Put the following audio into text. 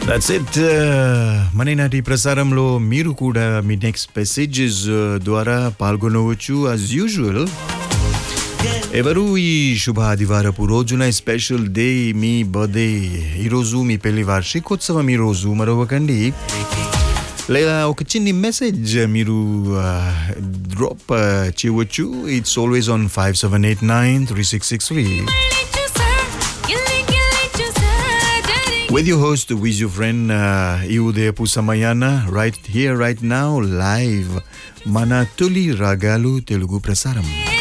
That's it. మనీనాటి ప్రసారంలో మీరు కూడా మీ నెక్స్ట్ మెసేజెస్ ద్వారా పాల్గొనవచ్చు as usual. ఎవరు ఈ శుభ ఆదివారపు రోజున స్పెషల్ డే మీ బర్త్డే ఈరోజు మీ పెళ్లి వార్షికోత్సవం ఈరోజు మరొకకండి లేదా ఒక చిన్ని మెసేజ్ మీరు డ్రాప్ చేయవచ్చు. It's always on 57893663 with your host, with your friend Iudepu Samayana, right here, right now, live. Mana Tuli Ragalu Telugu Prasaram.